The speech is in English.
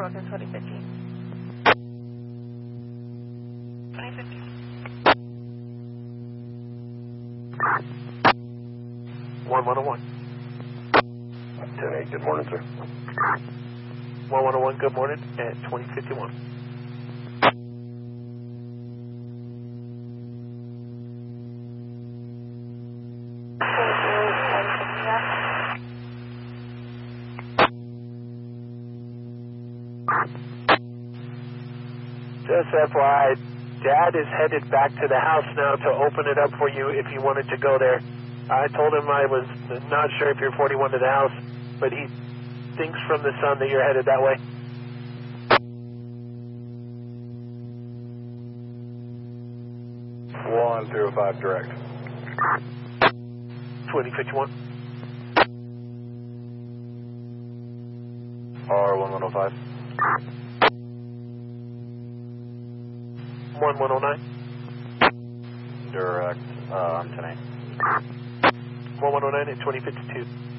Road in 2015. 2015. 1101. 10-8, good morning, sir. 1101, good morning at 2051. Just FYI, Dad is headed back to the house now to open it up for you if you wanted to go there. I told him I was not sure if you're 41 to the house, but he thinks from the sun that you're headed that way. One 05 direct. 2051. R1105. 1109. Direct, 10-8. 1109 at 2052.